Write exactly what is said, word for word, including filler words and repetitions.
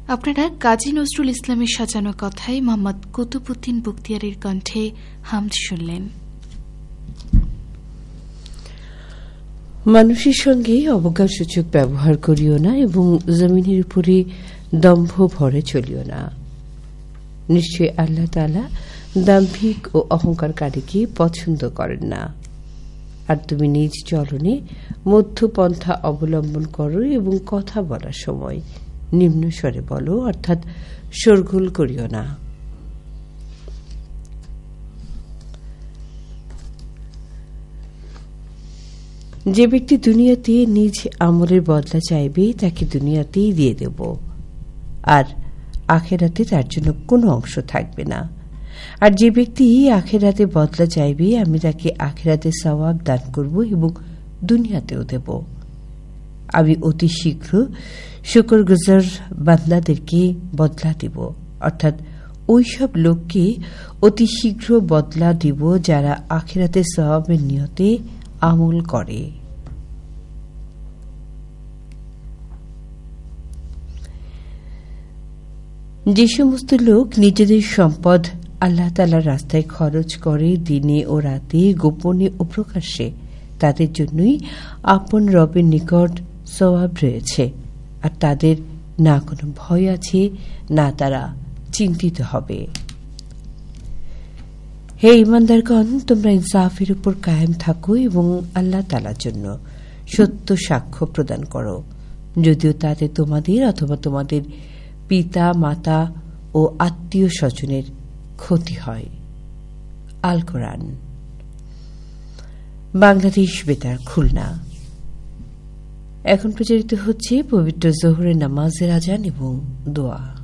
আপনারা কাজী নজরুল ইসলামের সাজানো কথায় মোহাম্মদ কুতুবউদ্দিন বখতিয়ারের কণ্ঠে হামদ শুনলেন। মানুষের সঙ্গে অবজ্ঞাসূচক ব্যবহার করিও না এবং জমিনের উপরে দম্ভ ভরে চলিও না। নিশ্চয় আল্লাহ তাআলা দাম্ভিক ও অহংকারকারীকে পছন্দ করেন না। আর তুমি নিজ চলনে মধ্যপন্থা অবলম্বন করো এবং কথা বলার সময় নিম্ন স্বরে বলো, অর্থাৎ শোরগোল করিও না। যে ব্যক্তি দুনিয়াতে নিজ আমলের বদলা চাইবে তাকে দুনিয়াতেই দিয়ে দেব, আর আখেরাতে তার জন্য কোনো অংশ থাকবে না। আর যে ব্যক্তি আখেরাতে বদলা চাইবে আমি তাকে আখেরাতে সওয়াব দান করব এবং দুনিয়াতেও দেব। আমি অতি শীঘ্র শুকরগুজার বান্দাদেরকে বদলা দিব, অর্থাৎ ওইসব লোককে অতি শীঘ্র বদলা দিব যারা আখেরাতে সওয়াবের নিয়তে আমল করে। যে সমস্ত লোক নিজেদের সম্পদ আল্লাহ তাআলার রাস্তায় খরচ করে দিনে ও রাতে, গোপনে ও প্রকাশ্যে, তাদের জন্যই আপন রবের নিকট সওয়াব রয়েছে, আর তাদের না কোনো ভয় আছে, না তারা চিন্তিত হবে। হে ঈমানদারগণ, তোমরা ইনসাফের উপর কায়েম থাকো এবং আল্লাহ তাআলার জন্য সত্য সাক্ষ্য প্রদান করো, যদিও তাতে তোমাদের অথবা তোমাদের পিতা মাতা ও আত্মীয় স্বজনের ক্ষতি হয়। আল কোরআন, বাংলাদেশ বেতার, খুলনা। এখন প্রচারিত হচ্ছে পবিত্র জোহরের নামাজের আজান এবং দোয়া।